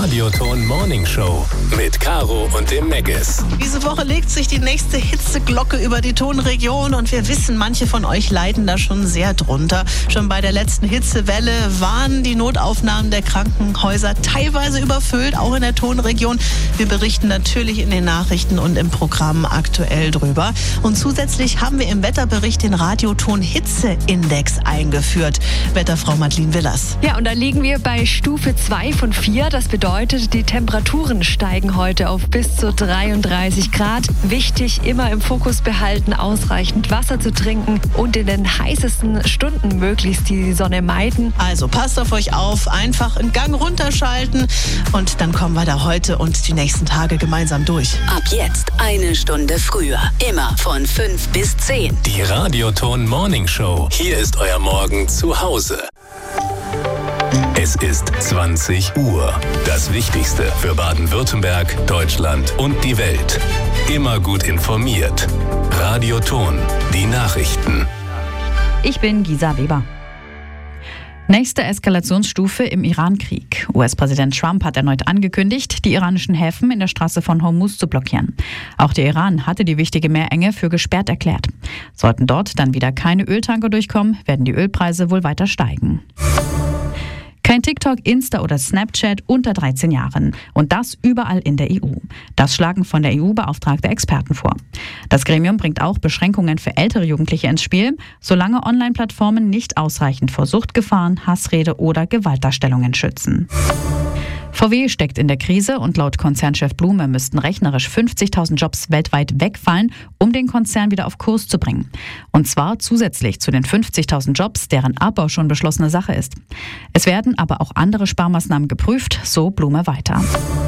Radioton Morning Show mit Caro und dem Meggis. Diese Woche legt sich die nächste Hitzeglocke über die Tonregion und wir wissen, manche von euch leiden da schon sehr drunter. Schon bei der letzten Hitzewelle waren die Notaufnahmen der Krankenhäuser teilweise überfüllt, auch in der Tonregion. Wir berichten natürlich in den Nachrichten und im Programm aktuell drüber. Und zusätzlich haben wir im Wetterbericht den Radioton Hitzeindex eingeführt. Wetterfrau Madeleine Willers. Ja, und da liegen wir bei Stufe 2 von 4. Das bedeutet, die Temperaturen steigen heute auf bis zu 33 Grad. Wichtig, immer im Fokus behalten, ausreichend Wasser zu trinken und in den heißesten Stunden möglichst die Sonne meiden. Also passt auf euch auf, einfach einen Gang runterschalten und dann kommen wir da heute und die nächsten Tage gemeinsam durch. Ab jetzt eine Stunde früher. Immer von 5 bis 10. Die Radioton Morning Show. Hier ist euer Morgen zu Hause. Es ist 20 Uhr. Das Wichtigste für Baden-Württemberg, Deutschland und die Welt. Immer gut informiert. Radioton, die Nachrichten. Ich bin Gisa Weber. Nächste Eskalationsstufe im Iran-Krieg. US-Präsident Trump hat erneut angekündigt, die iranischen Häfen in der Straße von Hormuz zu blockieren. Auch der Iran hatte die wichtige Meerenge für gesperrt erklärt. Sollten dort dann wieder keine Öltanker durchkommen, werden die Ölpreise wohl weiter steigen. Kein TikTok, Insta oder Snapchat unter 13 Jahren. Und das überall in der EU. Das schlagen von der EU beauftragte Experten vor. Das Gremium bringt auch Beschränkungen für ältere Jugendliche ins Spiel, solange Online-Plattformen nicht ausreichend vor Suchtgefahren, Hassrede oder Gewaltdarstellungen schützen. VW steckt in der Krise und laut Konzernchef Blume müssten rechnerisch 50.000 Jobs weltweit wegfallen, um den Konzern wieder auf Kurs zu bringen. Und zwar zusätzlich zu den 50.000 Jobs, deren Abbau schon beschlossene Sache ist. Es werden aber auch andere Sparmaßnahmen geprüft, so Blume weiter.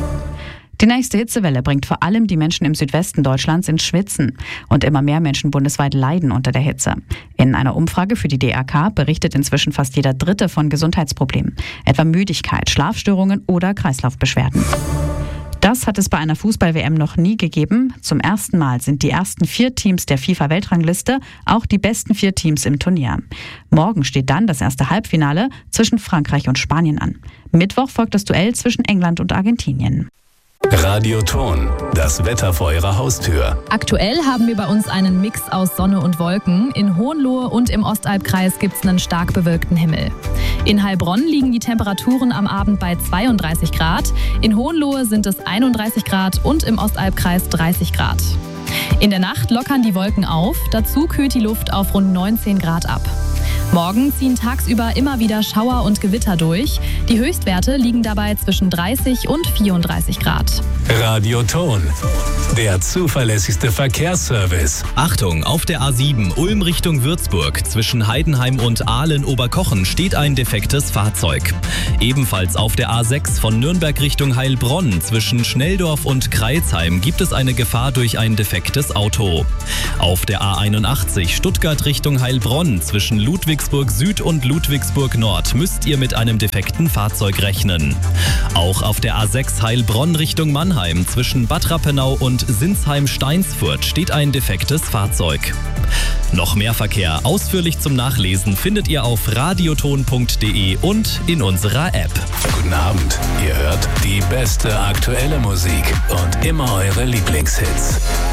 Die nächste Hitzewelle bringt vor allem die Menschen im Südwesten Deutschlands ins Schwitzen. Und immer mehr Menschen bundesweit leiden unter der Hitze. In einer Umfrage für die DRK berichtet inzwischen fast jeder Dritte von Gesundheitsproblemen. Etwa Müdigkeit, Schlafstörungen oder Kreislaufbeschwerden. Das hat es bei einer Fußball-WM noch nie gegeben. Zum ersten Mal sind die ersten 4 Teams der FIFA-Weltrangliste auch die besten 4 Teams im Turnier. Morgen steht dann das erste Halbfinale zwischen Frankreich und Spanien an. Mittwoch folgt das Duell zwischen England und Argentinien. Radioton, das Wetter vor eurer Haustür. Aktuell haben wir bei uns einen Mix aus Sonne und Wolken. In Hohenlohe und im Ostalbkreis gibt es einen stark bewölkten Himmel. In Heilbronn liegen die Temperaturen am Abend bei 32 Grad. In Hohenlohe sind es 31 Grad und im Ostalbkreis 30 Grad. In der Nacht lockern die Wolken auf, dazu kühlt die Luft auf rund 19 Grad ab. Morgen ziehen tagsüber immer wieder Schauer und Gewitter durch. Die Höchstwerte liegen dabei zwischen 30 und 34 Grad. Radioton, der zuverlässigste Verkehrsservice. Achtung, auf der A7 Ulm Richtung Würzburg zwischen Heidenheim und Aalen-Oberkochen steht ein defektes Fahrzeug. Ebenfalls auf der A6 von Nürnberg Richtung Heilbronn zwischen Schnelldorf und Kreilsheim gibt es eine Gefahr durch ein defektes Auto. Auf der A81 Stuttgart Richtung Heilbronn zwischen Ludwigsburg Süd und Ludwigsburg Nord müsst ihr mit einem defekten Fahrzeug rechnen. Auch auf der A6 Heilbronn Richtung Mannheim zwischen Bad Rappenau und Sinsheim-Steinsfurt steht ein defektes Fahrzeug. Noch mehr Verkehr ausführlich zum Nachlesen findet ihr auf radioton.de und in unserer App. Guten Abend, ihr hört die beste aktuelle Musik und immer eure Lieblingshits.